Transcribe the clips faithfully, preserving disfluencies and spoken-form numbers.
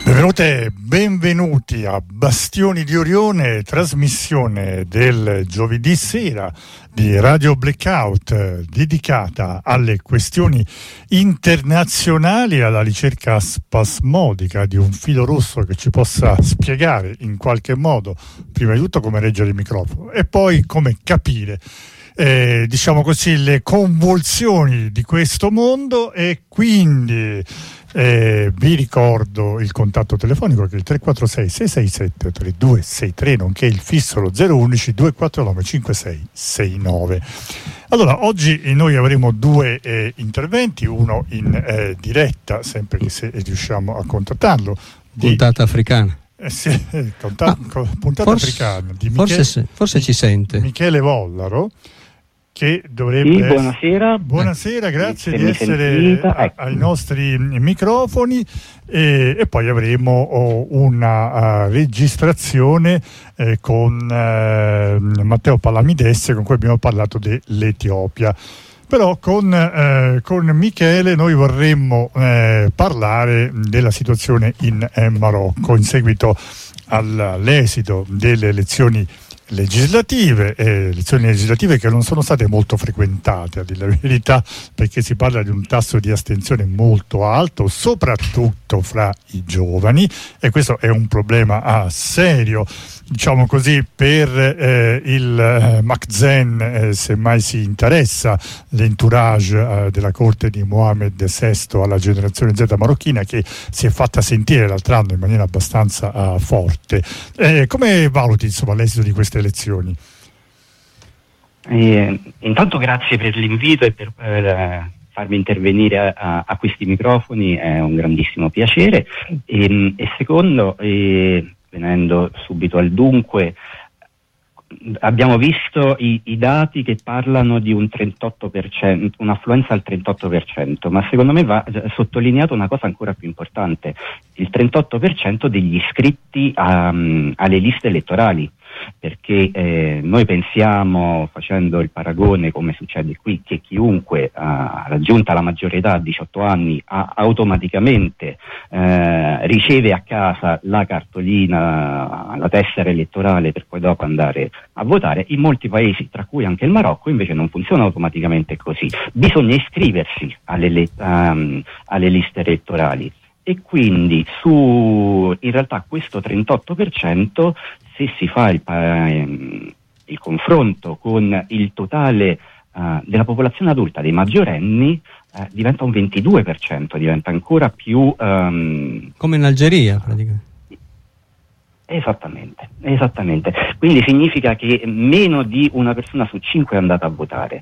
Benvenute, benvenuti a Bastioni di Orione, trasmissione del giovedì sera di Radio Blackout dedicata alle questioni internazionali, alla ricerca spasmodica di un filo rosso che ci possa spiegare in qualche modo, prima di tutto, come reggere il microfono e poi come capire Eh, diciamo così, le convulsioni di questo mondo. E quindi eh, vi ricordo il contatto telefonico, che è il tre quattro sei sei sei sette tre due sei tre, nonché il fisso lo zero uno uno due quattro nove cinque sei sei nove. Allora, oggi noi avremo due eh, interventi, uno in eh, diretta, sempre che se riusciamo a contattarlo, di puntata africana. Eh sì, contat- ah, puntata forse, africana di Michele, forse, forse ci sente Michele Vollaro, che dovrebbe sì, buonasera. Essere... buonasera, grazie Se di essere a, ecco. ai nostri microfoni, e, e poi avremo oh, una uh, registrazione eh, con uh, Matteo Palamidesse, con cui abbiamo parlato dell'Etiopia. Però con, eh, con Michele noi vorremmo eh, parlare della situazione in eh, Marocco in seguito all'esito delle elezioni legislative, eh, elezioni legislative che non sono state molto frequentate, a dire la verità, perché si parla di un tasso di astensione molto alto, soprattutto fra i giovani, e questo è un problema ah, serio, diciamo così, per eh, il eh, Makzen, eh, se mai si interessa l'entourage eh, della corte di Mohammed sesto alla generazione Z marocchina, che si è fatta sentire l'altro anno in maniera abbastanza uh, forte. Eh, come valuti, insomma, l'esito di queste elezioni? Eh, intanto grazie per l'invito e per, per eh, farmi intervenire a, a questi microfoni, è un grandissimo piacere. E, e secondo, eh, venendo subito al dunque, abbiamo visto i, i dati che parlano di un trentotto per cento, un'affluenza al trentotto per cento, ma secondo me va sottolineato una cosa ancora più importante: il trentotto per cento degli iscritti a, alle liste elettorali. Perché eh, noi pensiamo, facendo il paragone come succede qui, che chiunque ha raggiunta la maggiore età a diciotto anni ha automaticamente eh, riceve a casa la cartolina, la tessera elettorale per poi dopo andare a votare. In molti paesi, tra cui anche il Marocco, invece non funziona automaticamente così, bisogna iscriversi alle, um, alle liste elettorali. E quindi su, in realtà questo trentotto per cento, se si fa il, eh, il confronto con il totale eh, della popolazione adulta, dei maggiorenni, eh, diventa un ventidue per cento, diventa ancora più... Um, come in Algeria, praticamente. Esattamente, esattamente. Quindi significa che meno di una persona su cinque è andata a votare.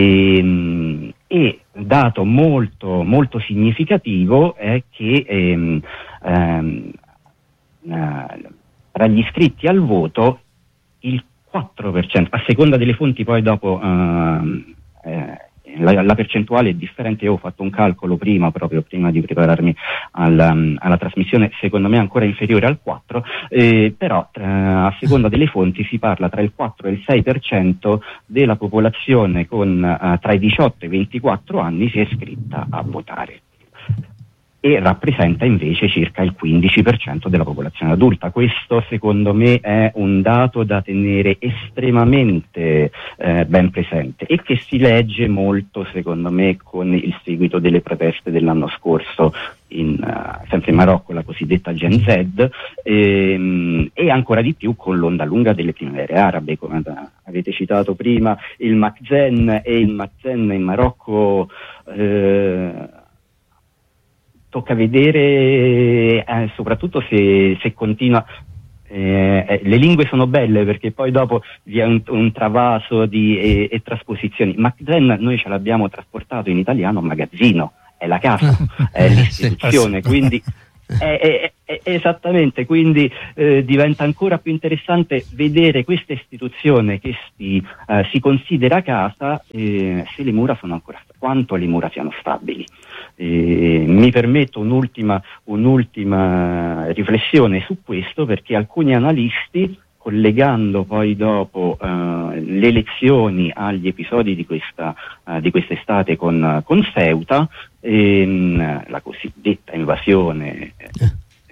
E, e dato molto, molto significativo è che ehm, ehm, eh, tra gli iscritti al voto il quattro per cento, a seconda delle fonti poi dopo ehm, eh, La, la percentuale è differente. Io ho fatto un calcolo prima, proprio prima di prepararmi alla, alla trasmissione, secondo me ancora inferiore al quattro, eh, però eh, a seconda delle fonti si parla tra il quattro e il sei per cento della popolazione con eh, tra i diciotto e i ventiquattro anni si è iscritta a votare, e rappresenta invece circa il quindici per cento della popolazione adulta. Questo secondo me è un dato da tenere estremamente eh, ben presente, e che si legge molto, secondo me, con il seguito delle proteste dell'anno scorso in, uh, sempre in Marocco, la cosiddetta Gen Z, ehm, e ancora di più con l'onda lunga delle primavere arabe, come da, avete citato prima, il Makzen e il Makzen in Marocco. Eh, Tocca vedere, eh, soprattutto se, se continua. Eh, eh, le lingue sono belle, perché poi dopo vi è un, un travaso di e, e trasposizioni. Makzen noi ce l'abbiamo trasportato in italiano magazzino, è la casa, è l'istituzione, quindi è, è, è, esattamente, quindi eh, diventa ancora più interessante vedere questa istituzione che si, eh, si considera casa, eh, se le mura sono ancora, quanto le mura siano stabili. Eh, mi permetto un'ultima, un'ultima riflessione su questo, perché alcuni analisti, collegando poi dopo uh, le elezioni agli episodi di questa uh, di quest'estate con, con Ceuta, ehm, la cosiddetta invasione eh,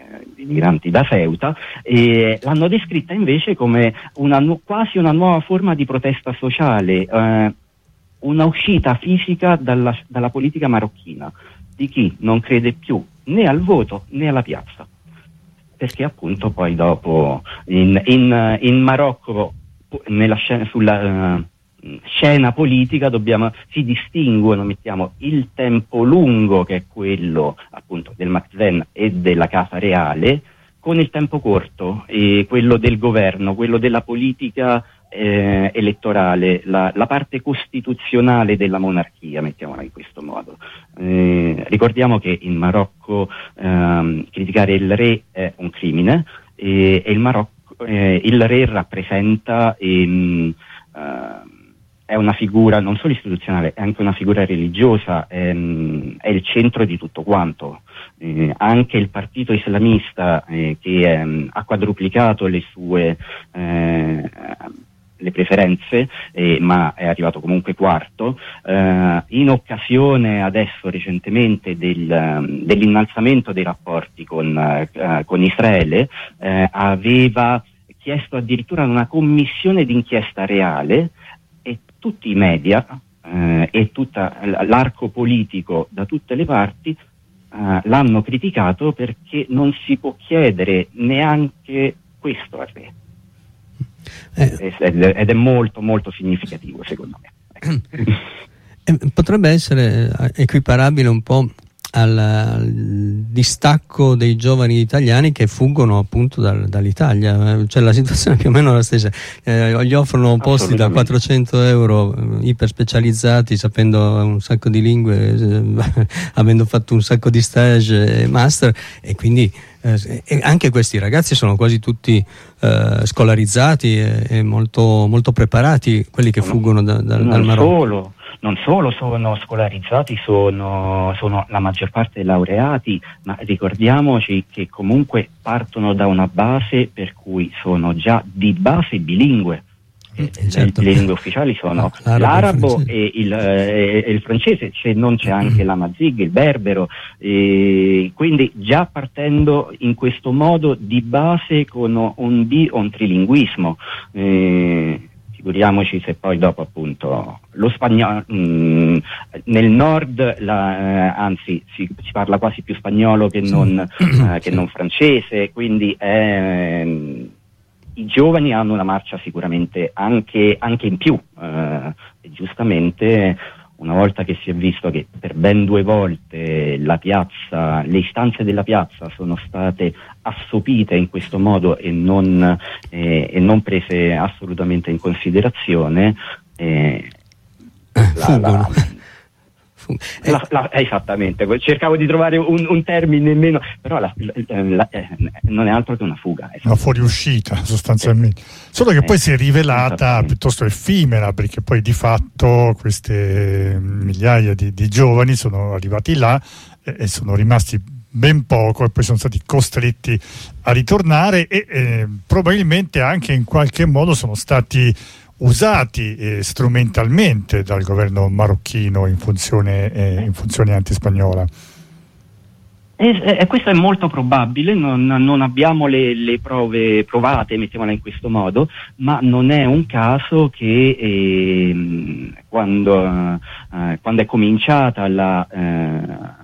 migranti da Ceuta, e l'hanno descritta invece come una, quasi una nuova forma di protesta sociale, eh, una uscita fisica dalla, dalla politica marocchina, di chi non crede più né al voto né alla piazza, perché appunto poi dopo in, in, in Marocco nella scena, sulla uh, scena politica dobbiamo, si distinguono, mettiamo, il tempo lungo, che è quello appunto del Makhzen e della Casa Reale, con il tempo corto, e quello del governo, quello della politica eh, elettorale, la, la parte costituzionale della monarchia, mettiamola in questo modo. Eh, ricordiamo che in Marocco ehm, criticare il re è un crimine, e, e il, Marocco, eh, il re rappresenta ehm, eh, è una figura non solo istituzionale, è anche una figura religiosa, ehm, è il centro di tutto quanto. Eh, anche il partito islamista eh, che ehm, ha quadruplicato le sue eh, le preferenze, eh, ma è arrivato comunque quarto, eh, in occasione adesso recentemente del, dell'innalzamento dei rapporti con, eh, con Israele, eh, aveva chiesto addirittura una commissione d'inchiesta reale, e tutti i media eh, e tutto l'arco politico da tutte le parti eh, l'hanno criticato, perché non si può chiedere neanche questo al re. Eh. Ed è molto molto significativo, secondo me. Potrebbe essere equiparabile un po' al, al distacco dei giovani italiani che fuggono appunto dal, dall'Italia, cioè la situazione è più o meno la stessa. Eh, gli offrono posti da quattrocento euro iper specializzati, sapendo un sacco di lingue, eh, avendo fatto un sacco di stage e master, e quindi eh, e anche questi ragazzi sono quasi tutti eh, scolarizzati e, e molto, molto preparati, quelli che fuggono da, da, dal Marocco. Solo. Non solo sono scolarizzati, sono, sono la maggior parte laureati, ma ricordiamoci che comunque partono da una base per cui sono già di base bilingue. Eh, certo. Le lingue ufficiali sono ah, l'arabo e il, eh, e il francese, cioè non c'è anche l'amazigh, il berbero, eh, quindi già partendo in questo modo di base con un bi o un trilinguismo. Eh, Figuriamoci se poi dopo appunto lo spagnolo, mh, nel nord la, eh, anzi si, si parla quasi più spagnolo che non, eh, che non francese, quindi eh, i giovani hanno una marcia sicuramente anche, anche in più, eh, e giustamente una volta che si è visto che per ben due volte la piazza, le istanze della piazza sono state assopite in questo modo e non, eh, e non prese assolutamente in considerazione, eh, la, la, la, la, esattamente, cercavo di trovare un, un termine meno, però la, la, la, eh, non è altro che una fuga, una fuoriuscita sostanzialmente, eh. Solo che poi si è rivelata piuttosto effimera, perché poi di fatto queste migliaia di, di giovani sono arrivati là e, e sono rimasti ben poco, e poi sono stati costretti a ritornare e eh, probabilmente anche in qualche modo sono stati usati eh, strumentalmente dal governo marocchino in funzione, eh, in funzione antispagnola. E, e questo è molto probabile, non, non abbiamo le, le prove provate, mettiamola in questo modo, ma non è un caso che eh, quando, eh, quando è cominciata la... Eh,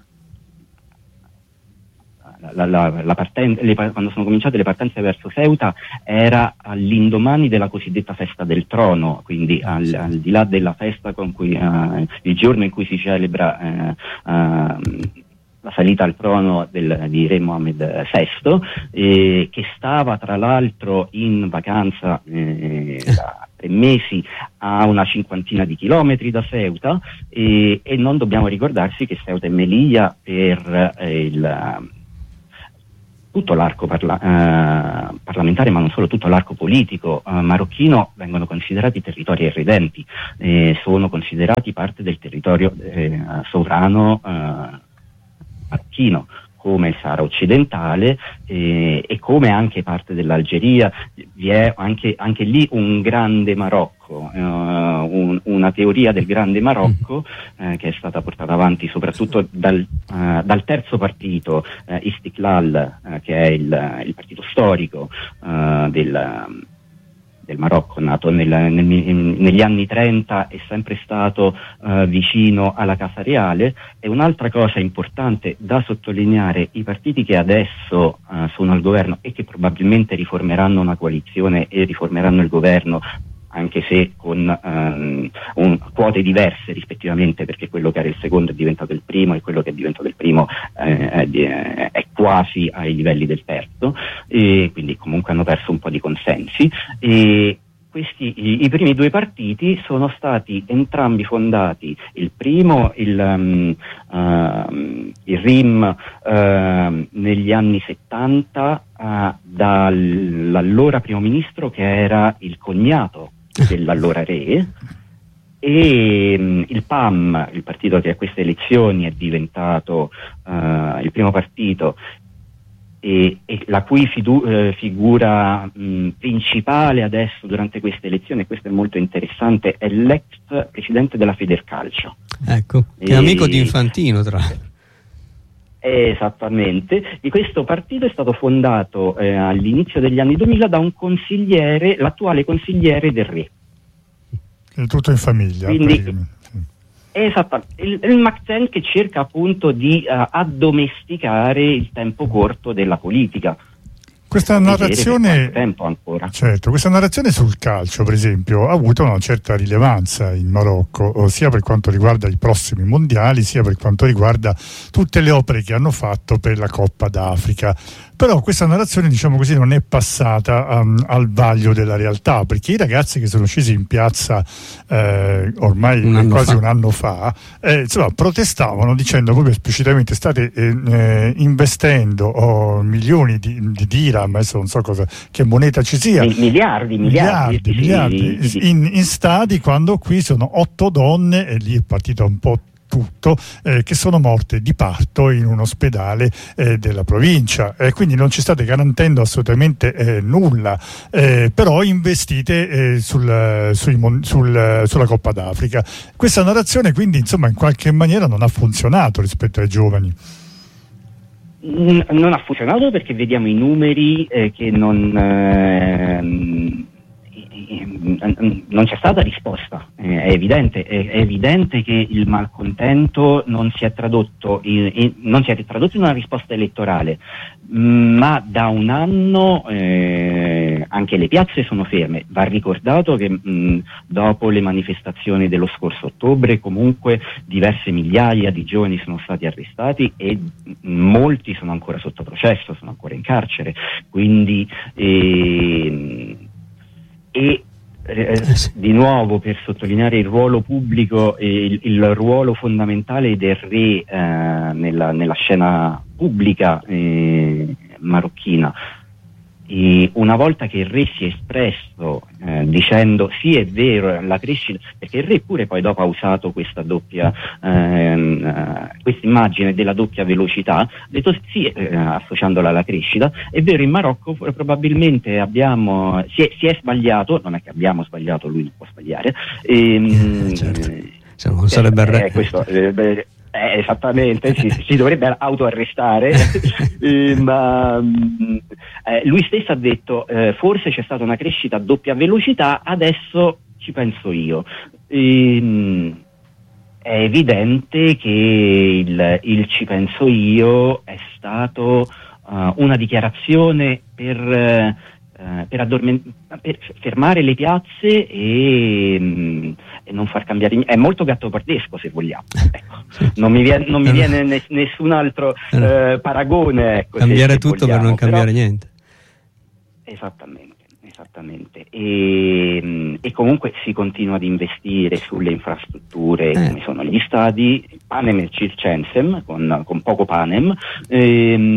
La, la, la parten- le, quando sono cominciate le partenze verso Ceuta era all'indomani della cosiddetta festa del trono, quindi al, al di là della festa con cui uh, il giorno in cui si celebra uh, uh, la salita al trono del, di Re Mohammed sesto, eh, che stava tra l'altro in vacanza eh, da tre mesi a una cinquantina di chilometri da Ceuta, eh, e non dobbiamo ricordarsi che Ceuta e Melilla per eh, il tutto l'arco parla- eh, parlamentare, ma non solo, tutto l'arco politico eh, marocchino vengono considerati territori irredenti, eh, sono considerati parte del territorio eh, sovrano eh, marocchino, come il Sahara occidentale eh, e come anche parte dell'Algeria. Vi è anche, anche lì un grande Marocco, eh, un, una teoria del grande Marocco eh, che è stata portata avanti soprattutto dal, eh, dal terzo partito, eh, Istiklal, eh, che è il, il partito storico eh, del del Marocco, nato nel, nel, negli anni trenta, è sempre stato uh, vicino alla Casa Reale. E un'altra cosa importante da sottolineare: i partiti che adesso uh, sono al governo e che probabilmente riformeranno una coalizione e riformeranno il governo, anche se con um, un, quote diverse rispettivamente, perché quello che era il secondo è diventato il primo e quello che è diventato il primo eh, è, è quasi ai livelli del terzo, e quindi comunque hanno perso un po' di consensi. E questi, i, i primi due partiti sono stati entrambi fondati, il primo, il, um, uh, il R I M, uh, negli anni settanta, uh, dall'allora primo ministro, che era il cognato dell'allora re, e um, il P A M, il partito che a queste elezioni è diventato uh, il primo partito e, e la cui fidu- eh, figura mh, principale adesso durante queste elezioni, e questo è molto interessante, è l'ex presidente della Federcalcio. Ecco, che è e... amico di Infantino, tra l'altro. Esattamente, di questo partito è stato fondato eh, all'inizio degli anni duemila da un consigliere, l'attuale consigliere del re. È tutto in famiglia. Quindi, esattamente, il, il Macten, che cerca appunto di uh, addomesticare il tempo corto della politica. Questa narrazione, tempo ancora. Certo, questa narrazione sul calcio, per esempio, ha avuto una certa rilevanza in Marocco, sia per quanto riguarda i prossimi mondiali, sia per quanto riguarda tutte le opere che hanno fatto per la Coppa d'Africa. Però questa narrazione, diciamo così, non è passata um, al vaglio della realtà, perché i ragazzi che sono scesi in piazza eh, ormai un quasi fa. un anno fa, eh, insomma, protestavano dicendo proprio esplicitamente: state eh, investendo oh, milioni di, di dirham, adesso non so cosa, che moneta ci sia, miliardi, miliardi, miliardi, miliardi sì, sì. In, in stadi, quando qui sono otto donne, e lì è partita un po' tutto, eh, che sono morte di parto in un ospedale eh, della provincia, e eh, quindi non ci state garantendo assolutamente eh, nulla, eh, però investite eh, sul, sui, sul, sulla Coppa d'Africa. Questa narrazione quindi, insomma, in qualche maniera non ha funzionato rispetto ai giovani. Non ha funzionato perché vediamo i numeri eh, che non eh, non c'è stata risposta, eh, è evidente, è, è evidente che il malcontento non si è tradotto in, in, non si è tradotto in una risposta elettorale, ma da un anno eh, anche le piazze sono ferme. Va ricordato che mh, dopo le manifestazioni dello scorso ottobre comunque diverse migliaia di giovani sono stati arrestati e mh, molti sono ancora sotto processo, sono ancora in carcere, quindi eh, e eh, di nuovo, per sottolineare il ruolo pubblico e il, il ruolo fondamentale del re eh, nella, nella scena pubblica eh, marocchina, e una volta che il re si è espresso eh, dicendo sì, è vero, la crescita, perché il re pure poi dopo ha usato questa doppia ehm, questa immagine della doppia velocità, ha detto sì, eh, associandola alla crescita. È vero, in Marocco probabilmente abbiamo si è, si è sbagliato, non è che abbiamo sbagliato, lui non può sbagliare, ehm, eh, certo. Se non sarebbe il re. Eh, questo, eh, beh, Eh, esattamente, si, si dovrebbe autoarrestare, eh, ma eh, lui stesso ha detto eh, forse c'è stata una crescita a doppia velocità, adesso ci penso io. E, è evidente che il, il ci penso io è stato uh, una dichiarazione per... Uh, Uh, per, addorment- per fermare le piazze e, mh, e non far cambiare niente. È molto gattopardesco, se vogliamo, ecco. non mi viene, non mi viene ne- nessun altro uh, paragone, ecco, cambiare se, se tutto vogliamo, per non cambiare però... niente. Esattamente. Esattamente, e, e comunque si continua ad investire sulle infrastrutture eh. come sono gli stadi, Panem e Circensem, con, con poco Panem, ehm,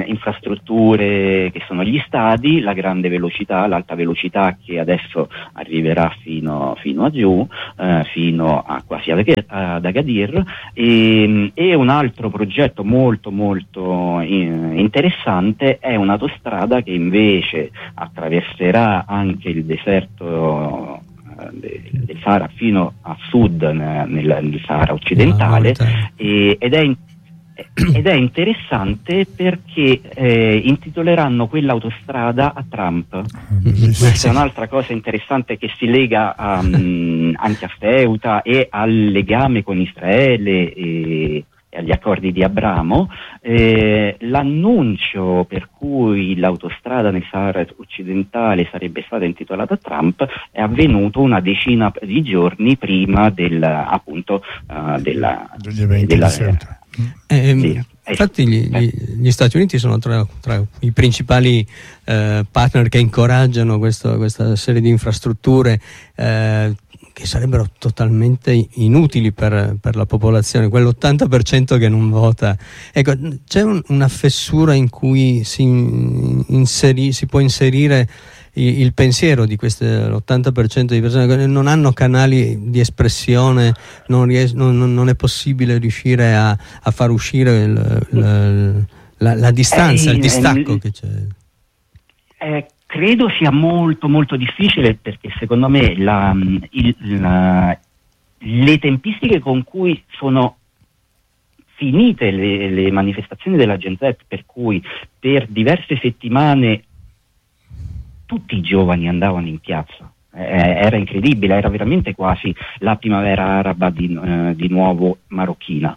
infrastrutture che sono gli stadi, la grande velocità, l'alta velocità che adesso arriverà fino, fino a giù, eh, fino a quasi ad Agadir, e, e un altro progetto molto molto in, interessante è un'autostrada che invece attraverserà anche il deserto del Sahara fino a sud nel, nel Sahara occidentale, e, ed, è, ed è interessante perché eh, intitoleranno quell'autostrada a Trump. Questa è un'altra cosa interessante che si lega a, um, anche a Ceuta e al legame con Israele e agli accordi di Abramo. Eh, l'annuncio per cui l'autostrada nel Sahara occidentale sarebbe stata intitolata a Trump è avvenuto una decina di giorni prima del, appunto uh, della, degli eventi della, di Ceuta. Eh, sì. Infatti gli, gli, gli Stati Uniti sono tra, tra i principali eh, partner che incoraggiano questo, questa serie di infrastrutture eh, che sarebbero totalmente inutili per, per la popolazione, quell'ottanta per cento che non vota. Ecco, c'è un, una fessura in cui si, inseri, si può inserire il, il pensiero di queste l'ottanta per cento di persone che non hanno canali di espressione, non, ries, non, non è possibile riuscire a, a far uscire il, il, la, la distanza, il distacco che c'è. Eh, credo sia molto molto difficile, perché secondo me la, il, la, le tempistiche con cui sono finite le, le manifestazioni della Gen Z, per cui per diverse settimane tutti i giovani andavano in piazza, eh, era incredibile, era veramente quasi la primavera araba di, eh, di nuovo marocchina.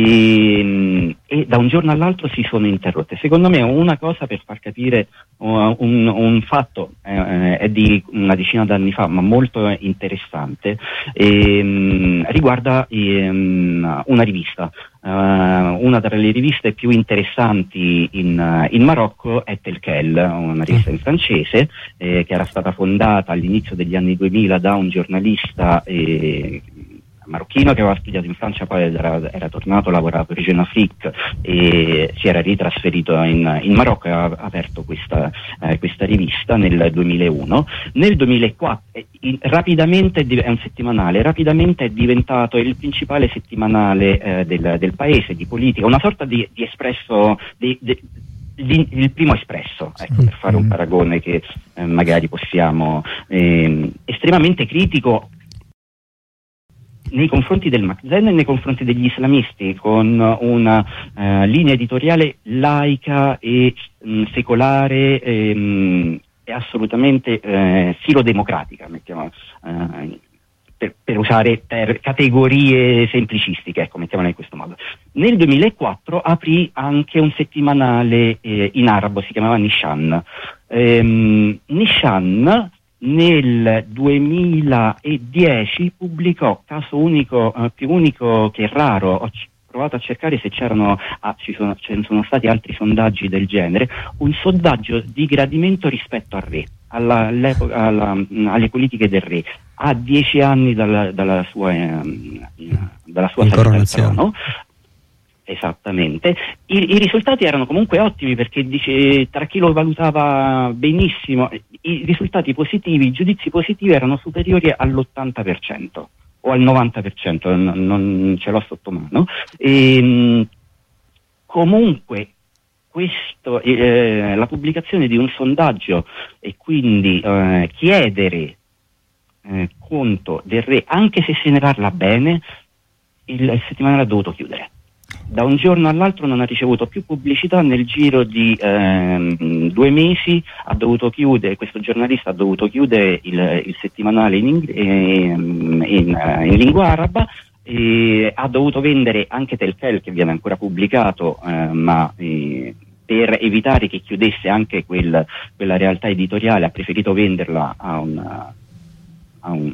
E, e da un giorno all'altro si sono interrotte. Secondo me una cosa per far capire uh, un, un fatto eh, è di una decina d'anni fa, ma molto interessante, e, riguarda um, una rivista. Uh, una tra le riviste più interessanti in, in Marocco è Telkel, una rivista in francese eh, che era stata fondata all'inizio degli anni duemila da un giornalista eh, marocchino che aveva studiato in Francia, poi era, era tornato, lavorava per Jeune Afrique e si era ritrasferito in, in Marocco e ha aperto questa, eh, questa rivista nel duemilauno. Nel duemilaquattro eh, in, rapidamente è un settimanale, rapidamente è diventato il principale settimanale eh, del, del paese, di politica, una sorta di, di espresso di, di, di, il primo Espresso, ecco, per fare un paragone che eh, magari possiamo, eh, estremamente critico nei confronti del Makhzen e nei confronti degli islamisti, con una uh, linea editoriale laica e mh, secolare e, mh, e assolutamente uh, filodemocratica, mettiamo, uh, per, per usare per categorie semplicistiche, ecco, mettiamola in questo modo. Nel duemilaquattro aprì anche un settimanale eh, in arabo, si chiamava Nishan. Ehm, Nishan nel duemiladieci pubblicò, caso unico, eh, più unico che raro, ho c- provato a cercare se c'erano, ah, ci sono, ce ne sono stati altri sondaggi del genere, un sondaggio di gradimento rispetto al re, alla, alla, alle politiche del re, a dieci anni dalla, dalla sua, eh, dalla sua salita al trono. Esattamente, I, i risultati erano comunque ottimi, perché dice, tra chi lo valutava benissimo, i risultati positivi, i giudizi positivi erano superiori all'ottanta per cento o al novanta per cento, non, non ce l'ho sotto mano. E, comunque questo, eh, la pubblicazione di un sondaggio e quindi eh, chiedere eh, conto del re, anche se se ne parla bene, il, il settimanale ha dovuto chiudere. Da un giorno all'altro non ha ricevuto più pubblicità, nel giro di ehm, due mesi ha dovuto chiudere, questo giornalista ha dovuto chiudere il, il settimanale in, ing- in, in, in lingua araba, e ha dovuto vendere anche Telkel, che viene ancora pubblicato, eh, ma eh, per evitare che chiudesse anche quel, quella realtà editoriale ha preferito venderla a un, a un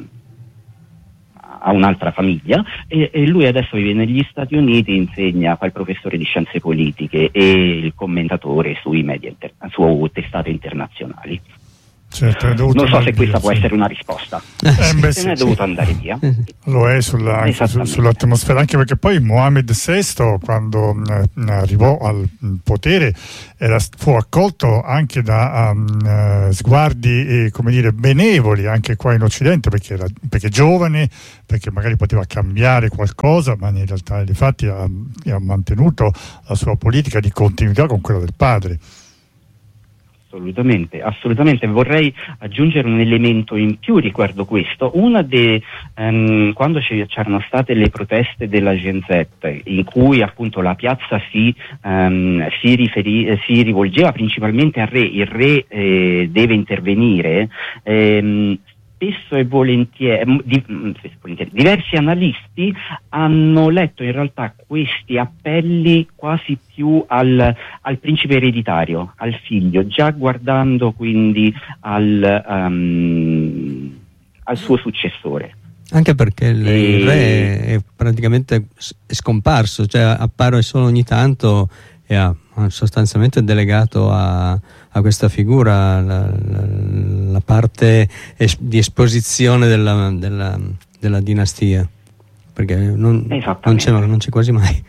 a un'altra famiglia, e, e lui adesso vive negli Stati Uniti, insegna, fa il professore di scienze politiche e il commentatore sui media inter- su testate internazionali. Certo, non so se questa via, può sì. essere una risposta. Eh, beh, se sì, ne è dovuto sì. andare via. Lo è sulla, anche su, sull'atmosfera, anche perché poi Mohammed sesto, quando mh, arrivò al potere, era, fu accolto anche da um, sguardi eh, come dire, benevoli anche qua in Occidente, perché era perché giovane, perché magari poteva cambiare qualcosa, ma in realtà dei fatti ha, ha mantenuto la sua politica di continuità con quella del padre. Assolutamente, assolutamente. Vorrei aggiungere un elemento in più riguardo questo. Una de, um, quando c'erano state le proteste della Gen Z, in cui appunto la piazza si, um, si, riferi, si rivolgeva principalmente al re, il re eh, deve intervenire, ehm, Spesso e volentieri, di, spesso e volentieri, diversi analisti hanno letto in realtà questi appelli quasi più al, al principe ereditario, al figlio, già guardando quindi al, um, al suo successore. Anche perché il, e... il re è praticamente scomparso, cioè appare solo ogni tanto e ha sostanzialmente delegato a, a questa figura la, la, la parte es, di esposizione della, della, della dinastia, perché non, non, c'è, non c'è quasi mai.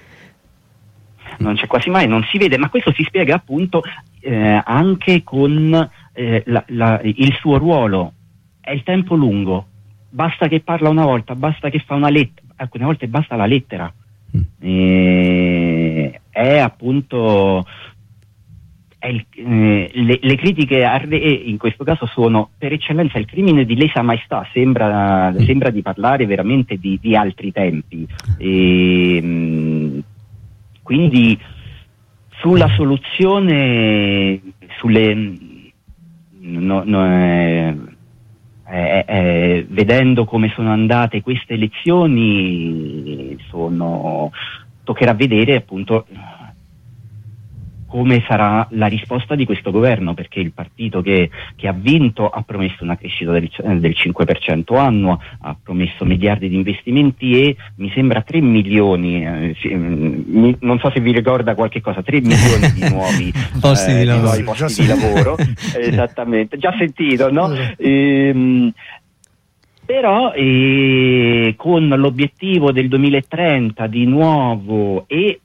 Non c'è quasi mai, non si vede, ma questo si spiega appunto eh, anche con eh, la, la, il suo ruolo. È il tempo lungo, basta che parla una volta, basta che fa una lettera, alcune volte basta la lettera. Mm. E è appunto è il, eh, le, le critiche al re in questo caso sono per eccellenza il crimine di lesa maestà, sembra, mm. sembra di parlare veramente di, di altri tempi, e, mh, quindi sulla soluzione sulle no, no, eh, Eh, eh, vedendo come sono andate queste elezioni, sono, toccherà vedere appunto come sarà la risposta di questo governo, perché il partito che, che ha vinto ha promesso una crescita del, del cinque per cento annuo, ha promesso miliardi di investimenti e mi sembra tre milioni, eh, mi, non so se vi ricorda qualche cosa, tre milioni di nuovi posti, eh, di, di lavoro. nuovi posti di lavoro, esattamente, già sentito, no? Ehm, Però eh, con l'obiettivo del duemilatrenta di nuovo e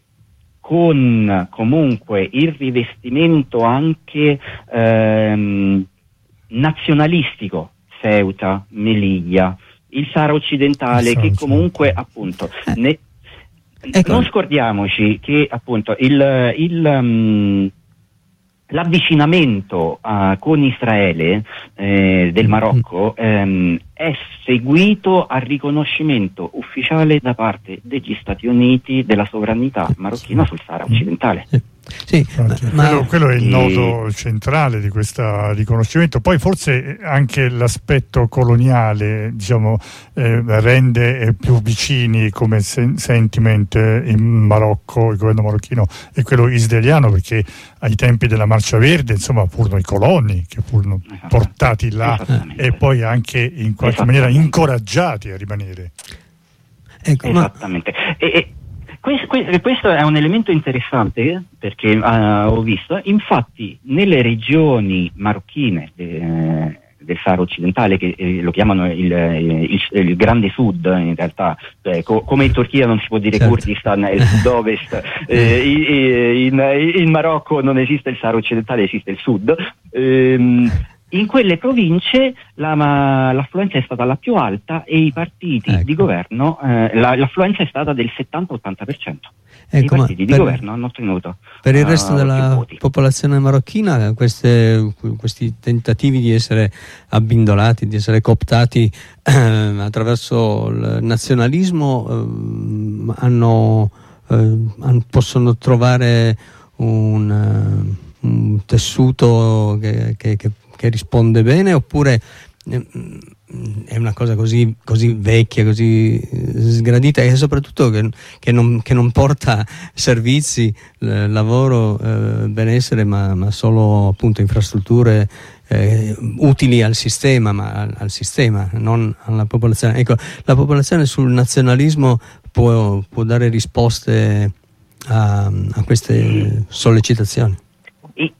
con comunque il rivestimento anche ehm, nazionalistico, Ceuta, Melilla, il Sahara occidentale, il che comunque appunto ne, ecco. Non scordiamoci che appunto il, il um, l'avvicinamento uh, con Israele eh, del Marocco ehm, è seguito al riconoscimento ufficiale da parte degli Stati Uniti della sovranità marocchina sul Sahara occidentale. Sì, ma, ma quello, quello è il nodo e... centrale di questo riconoscimento. Poi forse anche l'aspetto coloniale, diciamo, eh, rende più vicini come sen- sentiment in Marocco, il governo marocchino, e quello israeliano, perché ai tempi della Marcia Verde, insomma, furono i coloni che furono portati là e poi anche in qualche maniera incoraggiati a rimanere. Ecco, Esattamente. Ma... E, e... Questo è un elemento interessante perché uh, ho visto, infatti nelle regioni marocchine de, del Sahara occidentale, che eh, lo chiamano il, il, il grande sud in realtà, cioè, co- come in Turchia non si può dire certo. Kurdistan è il sud-ovest, eh, in, in Marocco non esiste il Sahara occidentale, esiste il sud. Ehm, In quelle province la, ma, l'affluenza è stata la più alta e i partiti ecco. di governo, eh, la, l'affluenza è stata del settanta ottanta per cento. Ecco, I partiti di governo hanno ottenuto. Per il resto uh, della popolazione marocchina, queste, questi tentativi di essere abbindolati, di essere cooptati eh, attraverso il nazionalismo eh, hanno, eh, possono trovare un, un tessuto che, che, che che risponde bene, oppure è una cosa così, così vecchia, così sgradita e soprattutto che, che, non, che non porta servizi, lavoro, eh, benessere, ma, ma solo appunto infrastrutture eh, utili al sistema, ma al, al sistema, non alla popolazione. Ecco, la popolazione sul nazionalismo può, può dare risposte a, a queste sollecitazioni.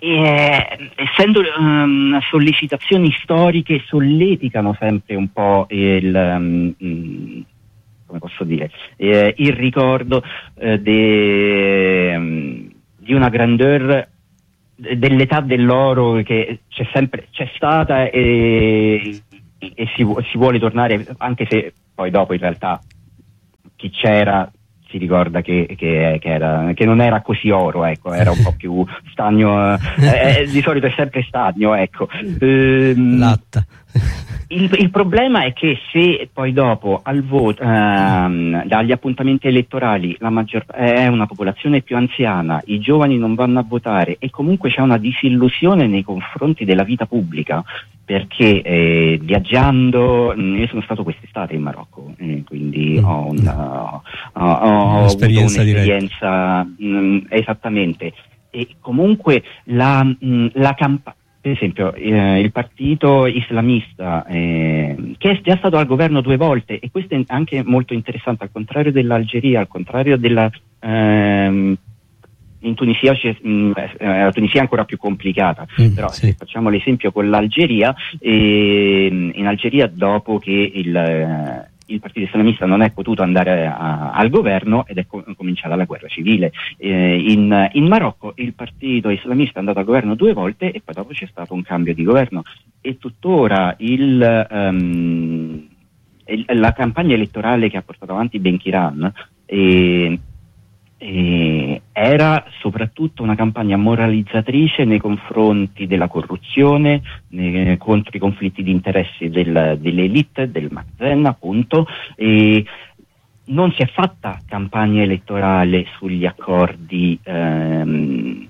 Eh, essendo um, sollecitazioni storiche, solleticano sempre un po' il, um, come posso dire, eh, il ricordo eh, de, um, di una grandeur dell'età dell'oro che c'è sempre, c'è stata e, e si, si vuole tornare, anche se poi dopo in realtà chi c'era si ricorda che, che, che, era, che non era così oro, ecco, era un po' più stagno, eh, di solito è sempre stagno, ecco. Ehm, Latta. Il, il problema è che se poi dopo al voto, ehm, dagli appuntamenti elettorali la maggior è una popolazione più anziana, i giovani non vanno a votare e comunque c'è una disillusione nei confronti della vita pubblica, perché eh, viaggiando, io sono stato quest'estate in Marocco, eh, quindi mm. ho, una, ho, ho un'esperienza, avuto un'esperienza mh, esattamente, e comunque la, mh, la campagna, per esempio eh, il partito islamista eh, che è già stato al governo due volte, e questo è anche molto interessante, al contrario dell'Algeria, al contrario della ehm, in Tunisia, mh, la Tunisia è ancora più complicata, mm, però sì. Se facciamo l'esempio con l'Algeria, eh, in Algeria dopo che il, eh, il partito islamista non è potuto andare a, al governo ed è co- cominciata la guerra civile, eh, in, in Marocco il partito islamista è andato al governo due volte e poi dopo c'è stato un cambio di governo, e tuttora il, um, il, la campagna elettorale che ha portato avanti Benkiran eh, Eh, era soprattutto una campagna moralizzatrice nei confronti della corruzione, nei, contro i conflitti di interessi del, dell'elite, del Mazen appunto, e non si è fatta campagna elettorale sugli accordi ehm,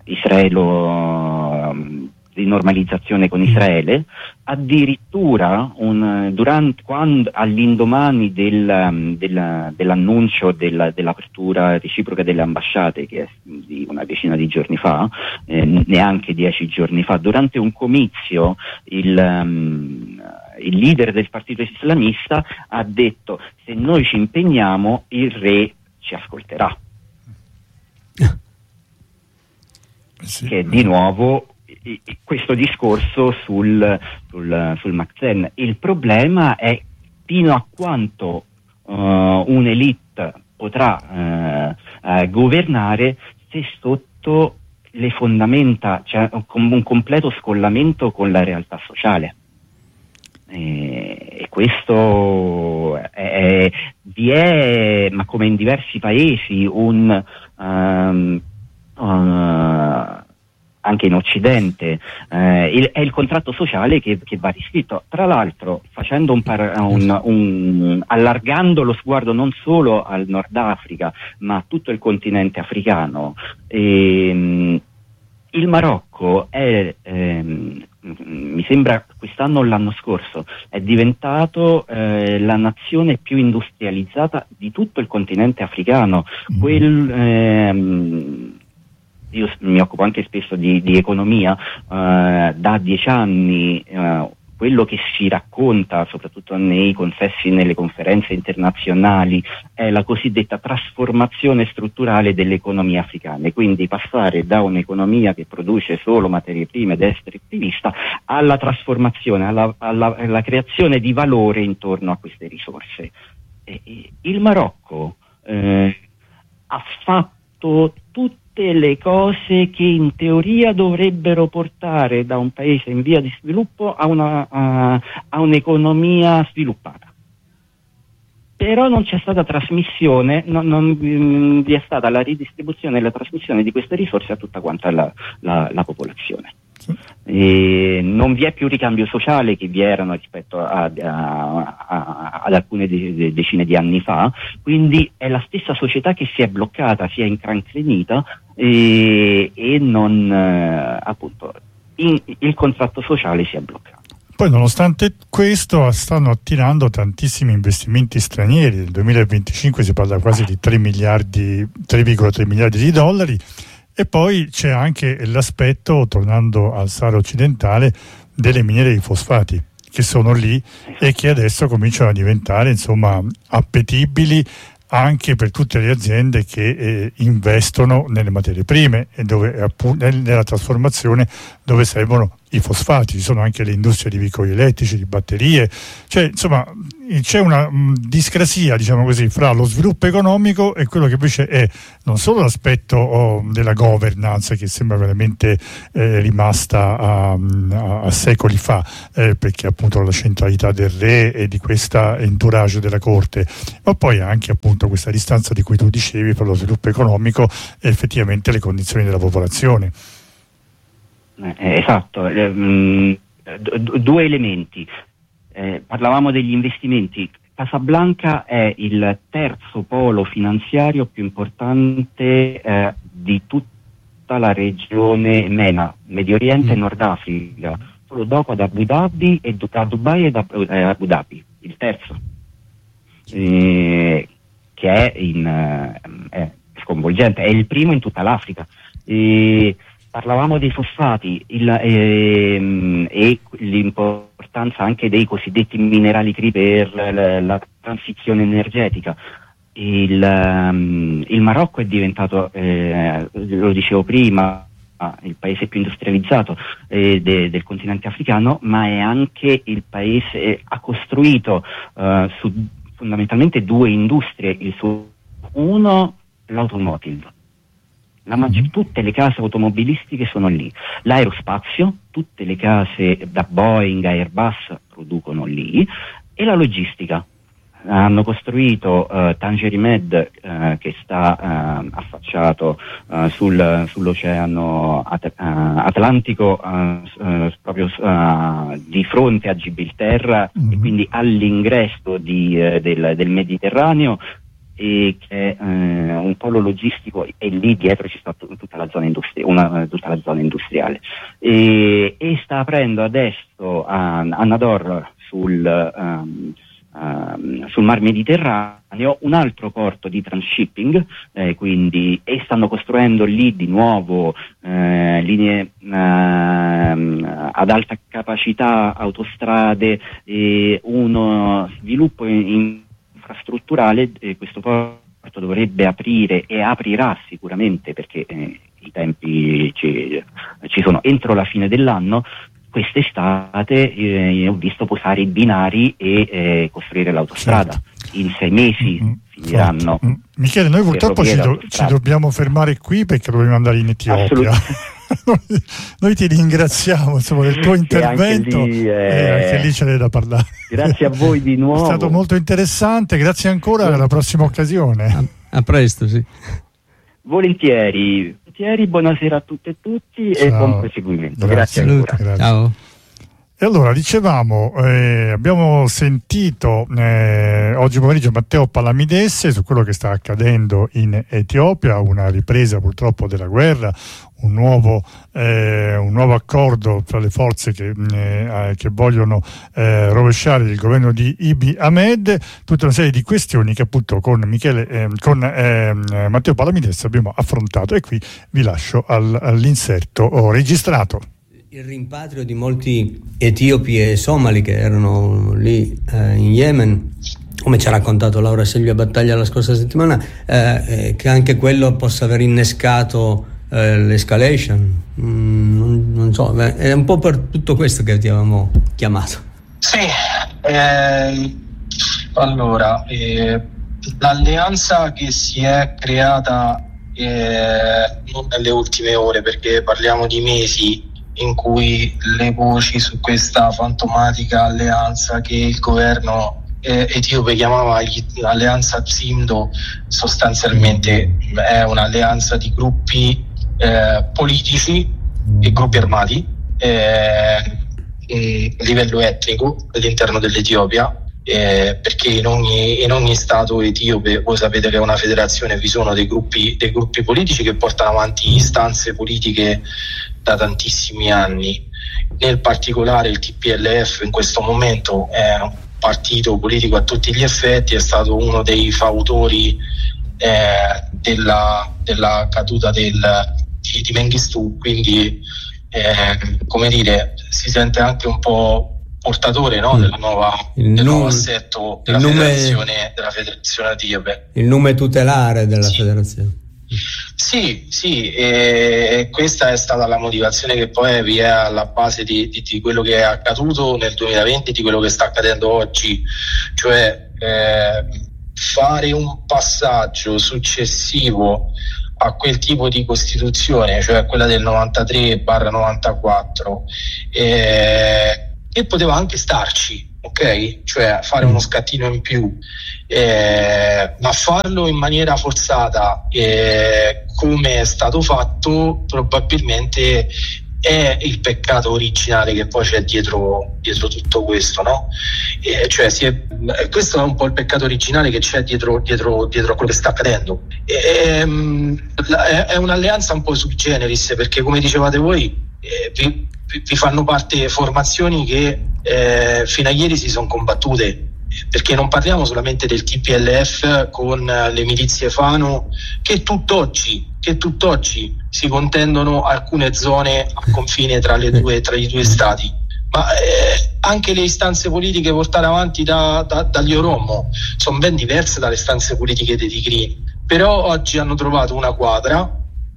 israelo di normalizzazione con Israele, addirittura un, durante, quando, all'indomani del, del, dell'annuncio del, dell'apertura reciproca delle ambasciate, che è di una decina di giorni fa, eh, neanche dieci giorni fa, durante un comizio il, um, il leader del partito islamista ha detto: se noi ci impegniamo il re ci ascolterà. Sì. Che di nuovo questo discorso sul, sul, sul Mazen. Il problema è fino a quanto uh, un'elite potrà uh, uh, governare se sotto le fondamenta c'è cioè un, un completo scollamento con la realtà sociale. E, e questo è, è, vi è, ma come in diversi paesi, un um, uh, anche in Occidente, eh, il, è il contratto sociale che, che va riscritto. Tra l'altro, facendo un, par, un, un allargando lo sguardo non solo al Nord Africa, ma a tutto il continente africano, ehm, il Marocco è, ehm, mi sembra quest'anno o l'anno scorso, è diventato eh, la nazione più industrializzata di tutto il continente africano. Mm. Quel, ehm, io mi occupo anche spesso di, di economia, eh, da dieci anni eh, quello che si racconta, soprattutto nei consessi, nelle conferenze internazionali, è la cosiddetta trasformazione strutturale delle economie africane, quindi passare da un'economia che produce solo materie prime ed è estrattivista alla trasformazione, alla, alla, alla creazione di valore intorno a queste risorse. E, e il Marocco eh, ha fatto tutte le cose che in teoria dovrebbero portare da un paese in via di sviluppo a, una, a, a un'economia sviluppata. Però non c'è stata trasmissione, non, non vi è stata la ridistribuzione e la trasmissione di queste risorse a tutta quanta la, la, la popolazione. E non vi è più ricambio sociale che vi erano rispetto a, a, a, ad alcune de, de, decine di anni fa, quindi è la stessa società che si è bloccata, si è incrancrenita e, e non eh, appunto in, il contratto sociale si è bloccato. Poi nonostante questo stanno attirando tantissimi investimenti stranieri. Nel duemilaventicinque si parla quasi di tre miliardi, tre virgola tre miliardi di dollari. E poi c'è anche l'aspetto, tornando al Sahara occidentale, delle miniere di fosfati che sono lì e che adesso cominciano a diventare insomma appetibili anche per tutte le aziende che eh, investono nelle materie prime e dove, appunto, nella trasformazione dove servono i fosfati. Ci sono anche le industrie di veicoli elettrici, di batterie, cioè insomma c'è una mh, discrasia, diciamo così, fra lo sviluppo economico e quello che invece è non solo l'aspetto oh, della governance, che sembra veramente eh, rimasta a, a, a secoli fa, eh, perché appunto la centralità del re e di questa entourage della corte, ma poi anche appunto questa distanza di cui tu dicevi fra lo sviluppo economico e effettivamente le condizioni della popolazione. Eh, esatto, eh, mh, d- due elementi. Eh, parlavamo degli investimenti. Casablanca è il terzo polo finanziario più importante eh, di tutta la regione MENA, Medio Oriente mm. e Nord Africa, solo dopo ad Abu Dhabi e a Dubai ed a eh, Abu Dhabi, il terzo, eh, che è, in, eh, è sconvolgente, è il primo in tutta l'Africa. Eh, Parlavamo dei fosfati il, ehm, e l'importanza anche dei cosiddetti minerali critici per la, la transizione energetica. Il, um, il Marocco è diventato, eh, lo dicevo prima, il paese più industrializzato eh, de, del continente africano, ma è anche il paese, eh, ha costruito uh, su fondamentalmente due industrie, il suo, uno l'automotive. La maggior, tutte le case automobilistiche sono lì, l'aerospazio, tutte le case da Boeing a Airbus producono lì, e la logistica. Hanno costruito uh, Tangerimed uh, che sta uh, affacciato uh, sul, sull'oceano At- uh, Atlantico, uh, uh, proprio uh, di fronte a Gibilterra, mm-hmm. e quindi all'ingresso di, uh, del, del Mediterraneo, e che è eh, un polo logistico, e lì dietro ci sta t- tutta la zona industri- una, tutta la zona industriale, e, e sta aprendo adesso a, a Nador sul, um, um, sul Mar Mediterraneo un altro porto di transshipping, eh, quindi, e stanno costruendo lì di nuovo eh, linee uh, ad alta capacità, autostrade, e uno sviluppo in, in infrastrutturale. Eh, questo porto dovrebbe aprire e aprirà sicuramente, perché eh, i tempi ci, ci sono, entro la fine dell'anno. Quest'estate eh, ho visto posare i binari e eh, costruire l'autostrada. Certo. In sei mesi mm-hmm. finiranno. Mm-hmm. Michele, noi purtroppo ci, do- ci dobbiamo fermare qui perché dobbiamo andare in Etiopia. noi, noi ti ringraziamo, insomma, del tuo intervento, anche lì, eh... e anche lì ce n'è da parlare. Grazie a voi di nuovo. È stato molto interessante, grazie ancora, alla prossima occasione. A, a presto, sì. Volentieri, volentieri, buonasera a tutte e tutti. Ciao. E buon proseguimento. Grazie, grazie ancora. Grazie. Ciao. E allora, dicevamo, eh, abbiamo sentito eh, oggi pomeriggio Matteo Palamidesse su quello che sta accadendo in Etiopia, una ripresa purtroppo della guerra, un nuovo, eh, un nuovo accordo tra le forze che, eh, che vogliono eh, rovesciare il governo di Abiy Ahmed, tutta una serie di questioni che appunto con, Michele, eh, con eh, Matteo Palamidesse abbiamo affrontato, e qui vi lascio al, all'inserto registrato. Il rimpatrio di molti etiopi e somali che erano lì eh, in Yemen, come ci ha raccontato Laura Silvia Battaglia la scorsa settimana, eh, eh, che anche quello possa aver innescato eh, l'escalation. Mm, non, non so, beh, è un po' per tutto questo che ti avevamo chiamato. Sì, eh, allora, eh, l'alleanza che si è creata eh, non nelle ultime ore, perché parliamo di mesi in cui le voci su questa fantomatica alleanza che il governo eh, etiope chiamava l'alleanza Zimdo, sostanzialmente è un'alleanza di gruppi eh, politici e gruppi armati eh, a livello etnico all'interno dell'Etiopia, eh, perché in ogni, in ogni stato etiope, voi sapete che è una federazione, vi sono dei gruppi, dei gruppi politici che portano avanti istanze politiche da tantissimi anni. Nel particolare il T P L F in questo momento è un partito politico a tutti gli effetti, è stato uno dei fautori eh, della, della caduta del, di, di Mengistu, quindi eh, come dire, si sente anche un po' portatore, no, mm. della nuova, il del num- nuovo assetto della nume, federazione, della federazione etiope. Il nome tutelare della sì. federazione. Sì, sì, e questa è stata la motivazione che poi vi è alla base di, di, di quello che è accaduto nel duemilaventi, di quello che sta accadendo oggi, cioè eh, fare un passaggio successivo a quel tipo di costituzione, cioè quella del novantatré novantaquattro, eh, che poteva anche starci, ok? Cioè fare uno scattino in più, eh, ma farlo in maniera forzata, eh, come è stato fatto, probabilmente è il peccato originale che poi c'è dietro, dietro tutto questo, no? Eh, cioè si è, questo è un po' il peccato originale che c'è dietro, dietro, dietro a quello che sta accadendo. E, ehm, è, è un'alleanza un po' sui generis, perché come dicevate voi, eh, vi, vi fanno parte formazioni che eh, fino a ieri si sono combattute, perché non parliamo solamente del T P L F con le milizie Fano che tutt'oggi, che tutt'oggi si contendono alcune zone a confine tra le due, tra i due stati, ma eh, anche le istanze politiche portate avanti da, da, dagli Oromo sono ben diverse dalle istanze politiche dei Tigrini, però oggi hanno trovato una quadra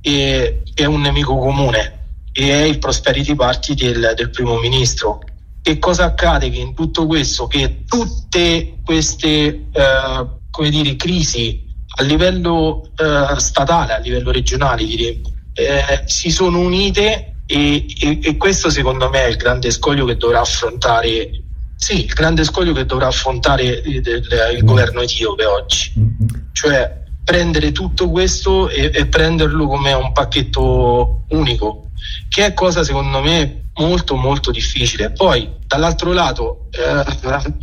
e è un nemico comune, e è il Prosperity Party del, del primo ministro. Che cosa accade? Che in tutto questo, che tutte queste eh, come dire, crisi a livello eh, statale, a livello regionale, diremmo, eh, si sono unite e, e, e questo secondo me è il grande scoglio che dovrà affrontare, sì, il grande scoglio che dovrà affrontare il, il, il governo etiope oggi. Cioè prendere tutto questo e, e prenderlo come un pacchetto unico, che è cosa secondo me molto molto difficile. Poi dall'altro lato eh,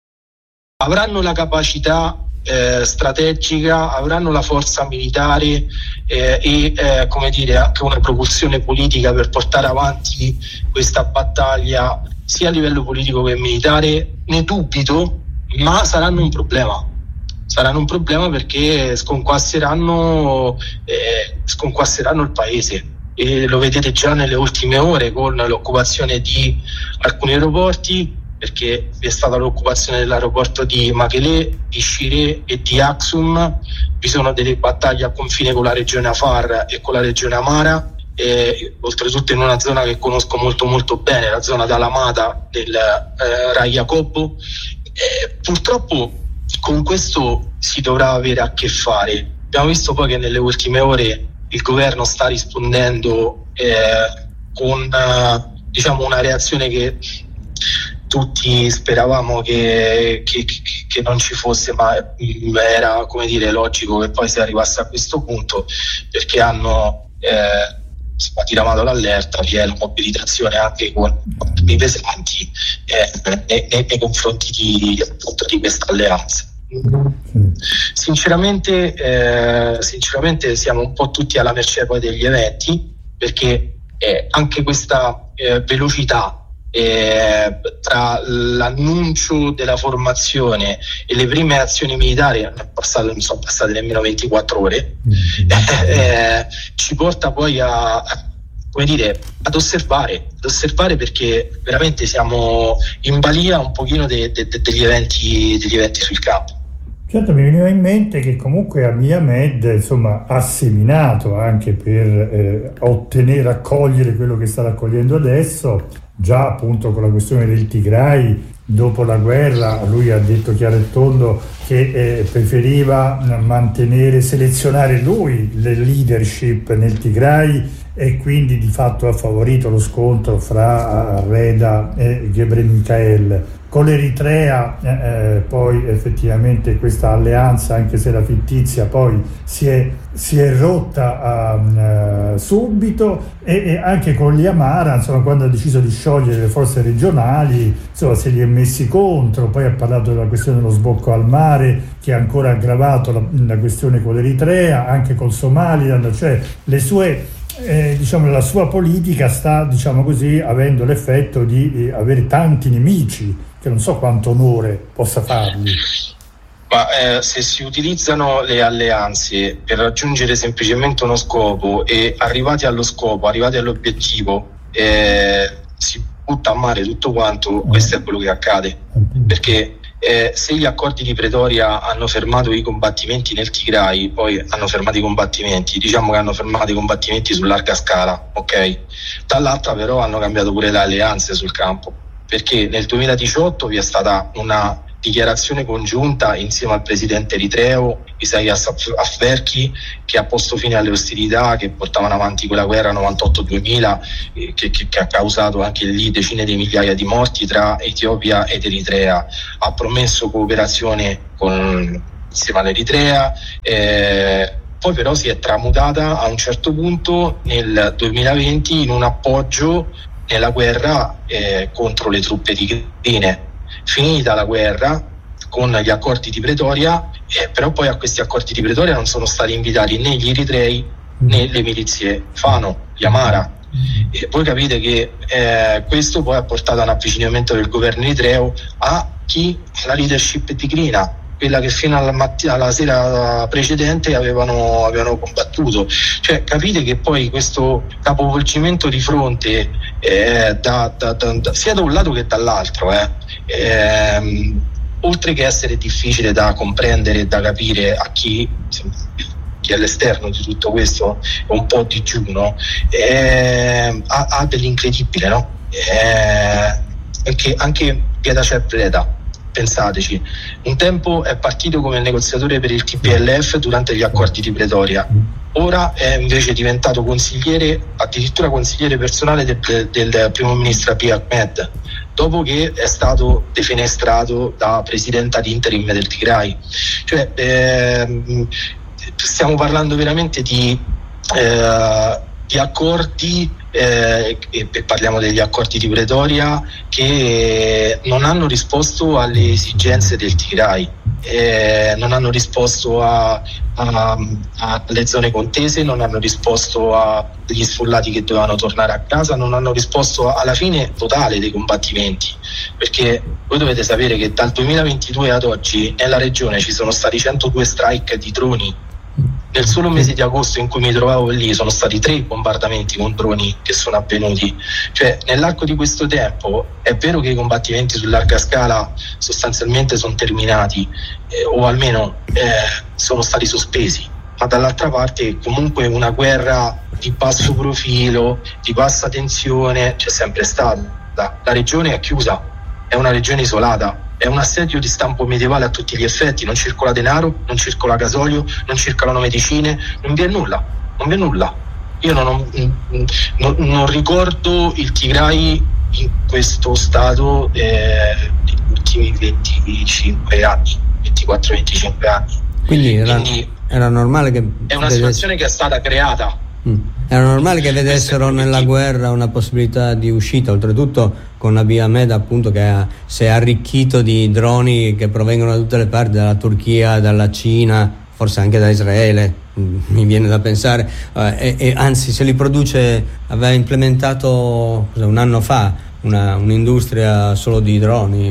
avranno la capacità eh, strategica, avranno la forza militare eh, e eh, come dire anche una propulsione politica per portare avanti questa battaglia sia a livello politico che militare. Ne dubito, ma saranno un problema. Saranno un problema perché sconquasseranno eh, sconquasseranno il paese. E lo vedete già nelle ultime ore con l'occupazione di alcuni aeroporti, perché vi è stata l'occupazione dell'aeroporto di Mekelle, di Shire e di Aksum. Vi sono delle battaglie a confine con la regione Afar e con la regione Amara, e, oltretutto in una zona che conosco molto molto bene, la zona d'Alamata del eh, Rai Jacobo. E, purtroppo con questo si dovrà avere a che fare. Abbiamo visto poi che nelle ultime ore il governo sta rispondendo eh, con eh, diciamo una reazione che tutti speravamo che, che, che non ci fosse, ma era, come dire, logico che poi si arrivasse a questo punto, perché hanno eh, diramato l'allerta, vi è la mobilitazione anche con i pesanti eh, nei, nei, nei confronti di, appunto, di questa alleanza. Sinceramente, eh, sinceramente siamo un po' tutti alla mercé poi degli eventi, perché eh, anche questa eh, velocità eh, tra l'annuncio della formazione e le prime azioni militari, non, è passato, non sono passate nemmeno ventiquattro ore, eh, ci porta poi a, a come dire, ad osservare, ad osservare perché veramente siamo in balia un pochino de, de, de, degli eventi, degli eventi sul campo. Certo, mi veniva in mente che comunque Abiy Ahmed insomma ha seminato anche per eh, ottenere, raccogliere quello che sta raccogliendo adesso, già appunto con la questione del Tigray. Dopo la guerra lui ha detto chiaro e tondo che eh, preferiva mantenere, selezionare lui le leadership nel Tigray, e quindi di fatto ha favorito lo scontro fra Reda e Gebre Michael. Con l'Eritrea eh, poi effettivamente questa alleanza, anche se era fittizia, poi si è, si è rotta uh, subito, e, e anche con gli Amara, insomma, quando ha deciso di sciogliere le forze regionali, insomma, se li è messi contro. Poi ha parlato della questione dello sbocco al mare, che ha ancora aggravato la, la questione con l'Eritrea, anche col Somaliland, cioè le sue Eh, diciamo la sua politica sta, diciamo così, avendo l'effetto di eh, avere tanti nemici, che non so quanto onore possa fargli. Ma eh, se si utilizzano le alleanze per raggiungere semplicemente uno scopo, e arrivati allo scopo, arrivati all'obiettivo, eh, si butta a mare tutto quanto, questo è quello che accade, perché eh, se gli accordi di Pretoria hanno fermato i combattimenti nel Tigray, poi hanno fermato i combattimenti, diciamo che hanno fermato i combattimenti su larga scala, ok? Dall'altra però hanno cambiato pure le alleanze sul campo, perché nel duemiladiciotto vi è stata una dichiarazione congiunta insieme al presidente eritreo Isaias Afwerki, che ha posto fine alle ostilità che portavano avanti quella guerra novantotto duemila, eh, che, che, che ha causato anche lì decine di migliaia di morti tra Etiopia ed Eritrea. Ha promesso cooperazione con, insieme all'Eritrea, eh, poi però si è tramutata a un certo punto nel duemilaventi in un appoggio nella guerra eh, contro le truppe tigrine. Finita la guerra con gli accordi di Pretoria, eh, però poi a questi accordi di Pretoria non sono stati invitati né gli eritrei né le milizie Fano, gli Amara. E voi capite che eh, questo poi ha portato a un avvicinamento del governo eritreo a chi? La leadership tigrina, quella che fino alla, mattina, alla sera precedente avevano, avevano combattuto. Cioè capite che poi questo capovolgimento di fronte eh, da, da, da, da, sia da un lato che dall'altro eh, ehm, oltre che essere difficile da comprendere e da capire a chi, chi è all'esterno di tutto questo, è un po' digiuno, eh, ha, ha dell'incredibile, no? Eh, anche, anche Getachew Reda, pensateci, un tempo è partito come negoziatore per il T P L F durante gli accordi di Pretoria, ora è invece diventato consigliere, addirittura consigliere personale del, del primo ministro Abiy Ahmed, dopo che è stato defenestrato da presidente ad interim del Tigray. Cioè ehm, stiamo parlando veramente di, eh, di accordi eh, e, e parliamo degli accordi di Pretoria che non hanno risposto alle esigenze del Tigray, eh, non hanno risposto a, a, a, alle zone contese, non hanno risposto agli sfollati che dovevano tornare a casa, non hanno risposto alla fine totale dei combattimenti, perché voi dovete sapere che dal duemilaventidue ad oggi nella regione ci sono stati centodue strike di droni. Nel solo mese di agosto in cui mi trovavo lì sono stati tre bombardamenti con droni che sono avvenuti. Cioè nell'arco di questo tempo è vero che i combattimenti su larga scala sostanzialmente sono terminati eh, o almeno eh, sono stati sospesi, ma dall'altra parte comunque una guerra di basso profilo, di bassa tensione c'è sempre stata. La regione è chiusa, è una regione isolata, è un assedio di stampo medievale a tutti gli effetti, non circola denaro, non circola gasolio, non circolano medicine, non vi è nulla, non vi è nulla. Io non, non, non ricordo il Tigray in questo stato eh, negli ultimi venticinque anni, ventiquattro venticinque anni. Quindi era, Quindi era normale che è una situazione che è stata creata. Era normale che vedessero nella guerra una possibilità di uscita, oltretutto con Abiy Ahmed appunto che ha, si è arricchito di droni che provengono da tutte le parti, dalla Turchia, dalla Cina, forse anche da Israele, mi viene da pensare, eh, e, e anzi se li produce, aveva implementato cosa, un anno fa una, un'industria solo di droni.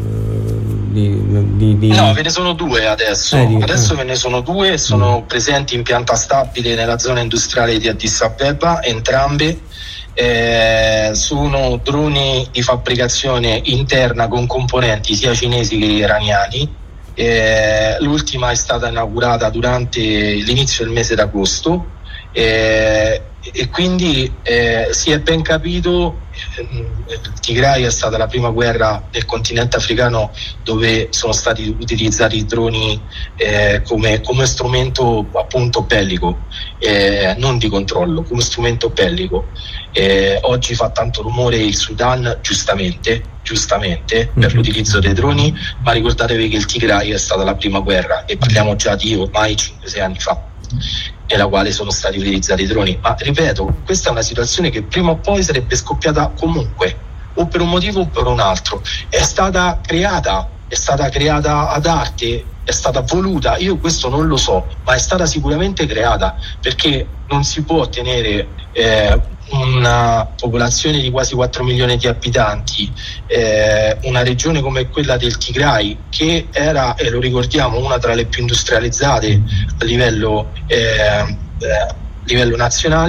Di, di, di... No, ve ne sono due adesso. Eh, di... Adesso ve ne sono due, sono mm. presenti in pianta stabile nella zona industriale di Addis Abeba, entrambe. Eh, sono droni di fabbricazione interna con componenti sia cinesi che iraniani. Eh, l'ultima è stata inaugurata durante l'inizio del mese d'agosto. Eh, e quindi eh, si è ben capito, il Tigray è stata la prima guerra del continente africano dove sono stati utilizzati i droni eh, come, come strumento appunto bellico, eh, non di controllo, come strumento bellico. Eh, oggi fa tanto rumore il Sudan, giustamente, giustamente per l'utilizzo dei droni, ma ricordatevi che il Tigray è stata la prima guerra e parliamo già di ormai cinque sei anni fa, nella quale sono stati utilizzati i droni. Ma ripeto, questa è una situazione che prima o poi sarebbe scoppiata comunque, o per un motivo o per un altro. È stata creata, è stata creata ad arte, è stata voluta, io questo non lo so, ma è stata sicuramente creata, perché non si può tenere eh, una popolazione di quasi quattro milioni di abitanti, eh, una regione come quella del Tigray che era, e lo ricordiamo, una tra le più industrializzate a livello, eh, eh, a livello nazionale,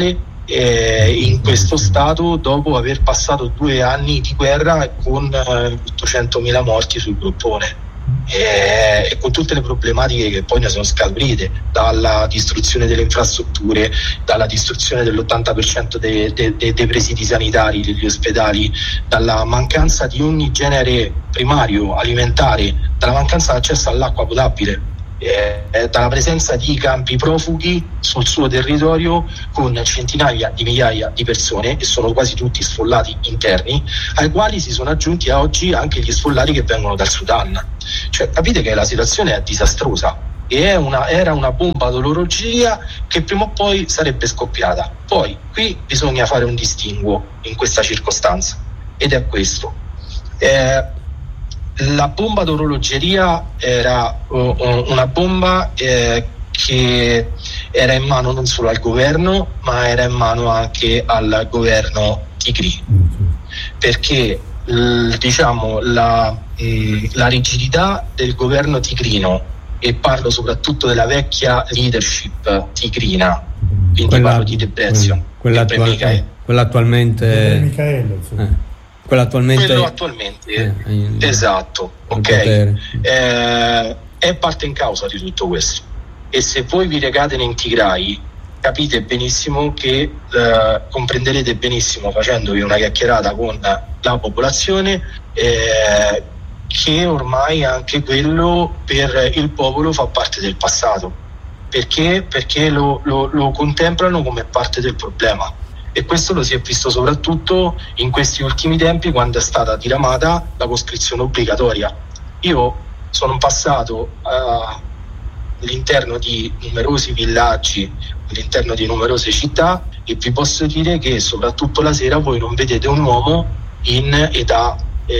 eh, in questo stato dopo aver passato due anni di guerra con eh, ottocentomila morti sul gruppone. E, e con tutte le problematiche che poi ne sono scaturite, dalla distruzione delle infrastrutture, dalla distruzione dell'ottanta per cento dei, dei, dei presidi sanitari, degli ospedali, dalla mancanza di ogni genere primario alimentare, dalla mancanza di accesso all'acqua potabile, eh, dalla presenza di campi profughi sul suo territorio con centinaia di migliaia di persone, e sono quasi tutti sfollati interni, ai quali si sono aggiunti a oggi anche gli sfollati che vengono dal Sudan. Cioè, capite che la situazione è disastrosa e è una, era una bomba d'orologeria che prima o poi sarebbe scoppiata. Poi qui bisogna fare un distinguo in questa circostanza, ed è questo: eh, la bomba d'orologeria era uh, una bomba eh, che era in mano non solo al governo, ma era in mano anche al governo Tigri, perché l, diciamo la, mh, la rigidità del governo tigrino, e parlo soprattutto della vecchia leadership tigrina, quindi quella, parlo di Debretsion, quella, quella, attual, quella attualmente Michele, eh. Quello attualmente, quello attualmente eh, in, esatto, ok, eh, è parte in causa di tutto questo. E se voi vi recate in Tigray, capite benissimo che eh, comprenderete benissimo, facendovi una chiacchierata con la popolazione, eh, che ormai anche quello per il popolo fa parte del passato. Perché? Perché lo, lo, lo contemplano come parte del problema. E questo lo si è visto soprattutto in questi ultimi tempi, quando è stata diramata la coscrizione obbligatoria. Io sono passato uh, all'interno di numerosi villaggi, all'interno di numerose città, e vi posso dire che soprattutto la sera voi non vedete un uomo in età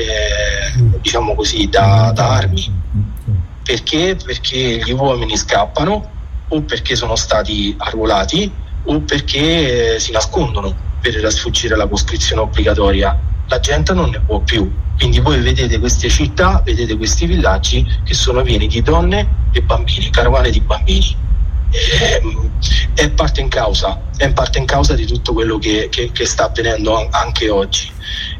eh, diciamo così da, da armi. Perché? Perché gli uomini scappano, o perché sono stati arruolati, o perché eh, si nascondono per sfuggire alla coscrizione obbligatoria. La gente non ne può più, quindi voi vedete queste città, vedete questi villaggi che sono pieni di donne e bambini, carovane di bambini. E, è parte in causa, è in parte in causa di tutto quello che, che, che sta avvenendo anche oggi.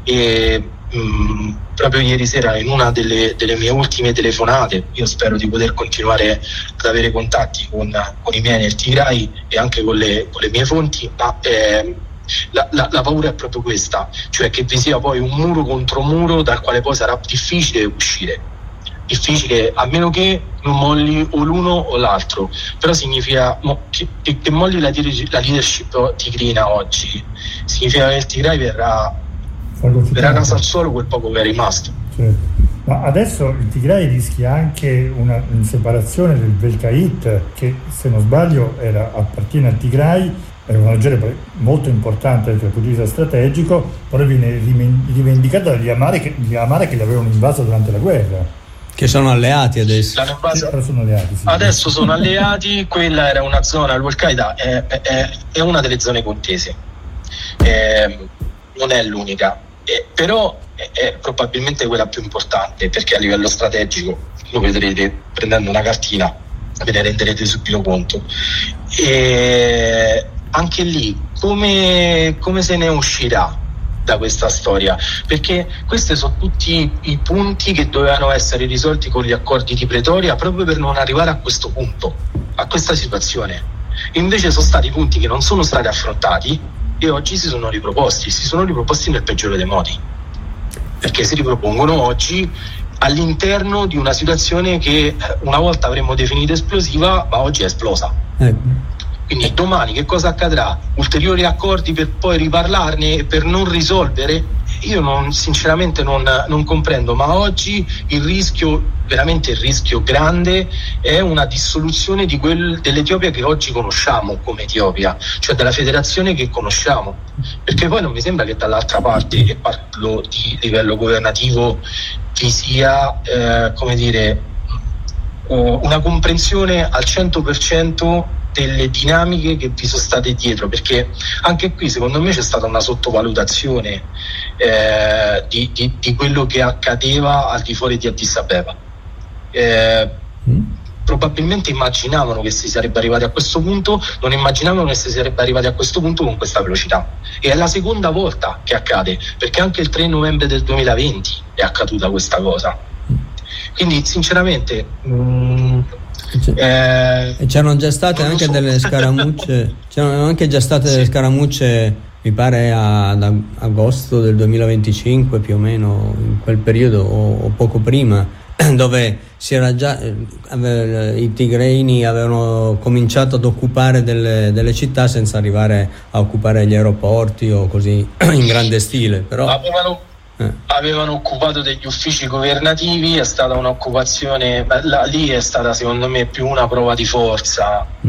E mh, proprio ieri sera, in una delle, delle mie ultime telefonate, io spero di poter continuare ad avere contatti con, con i miei nel Tigray e anche con le, con le mie fonti, ma eh, la, la, la paura è proprio questa, cioè che vi sia poi un muro contro muro dal quale poi sarà difficile uscire. Difficile, a meno che non molli o l'uno o l'altro, però significa mo, che, che, che molli la, la leadership tigrina oggi, significa che il Tigray verrà verrà a casa al suolo quel poco che è rimasto. Certo. Ma adesso il Tigray rischia anche una, una separazione del Belkait, che se non sbaglio era, appartiene al Tigray, è una regione molto importante dal punto di vista strategico, però viene rivendicata dagli Amhara che, gli Amhara che l'avevano invaso durante la guerra. Che sono alleati adesso. Sì, sono alleati, sì. Adesso sono alleati, quella era una zona, l'Al-Qaeda è, è, è una delle zone contese, eh, non è l'unica. Eh, però è, è probabilmente quella più importante, perché a livello strategico, lo vedrete prendendo una cartina, ve ne renderete subito conto. E anche lì come, come se ne uscirà da questa storia? Perché questi sono tutti i punti che dovevano essere risolti con gli accordi di Pretoria, proprio per non arrivare a questo punto, a questa situazione. Invece sono stati punti che non sono stati affrontati, e oggi si sono riproposti, si sono riproposti nel peggiore dei modi, perché si ripropongono oggi all'interno di una situazione che una volta avremmo definito esplosiva, ma oggi è esplosa. Eh. Quindi domani che cosa accadrà? Ulteriori accordi per poi riparlarne e per non risolvere? Io non, sinceramente non, non comprendo, ma oggi il rischio, veramente il rischio grande, è una dissoluzione di quel, dell'Etiopia che oggi conosciamo come Etiopia, cioè della federazione che conosciamo, perché poi non mi sembra che dall'altra parte, e parlo di livello governativo, vi sia eh, come dire una comprensione al cento per cento delle dinamiche che vi sono state dietro, perché anche qui secondo me c'è stata una sottovalutazione eh, di, di, di quello che accadeva al di fuori di Addis Abeba. Eh, probabilmente immaginavano che si sarebbe arrivati a questo punto, non immaginavano che si sarebbe arrivati a questo punto con questa velocità. E è la seconda volta che accade, perché anche il tre novembre del duemilaventi è accaduta questa cosa. Quindi sinceramente mh, eh, c'erano già state anche so. delle scaramucce c'erano anche già state sì. delle scaramucce, mi pare ad agosto del duemilaventicinque più o meno, in quel periodo o, o poco prima, dove si era già ave, i tigreini avevano cominciato ad occupare delle, delle città senza arrivare a occupare gli aeroporti o così in grande stile, però avevano Eh. avevano occupato degli uffici governativi. È stata un'occupazione, la, lì è stata secondo me più una prova di forza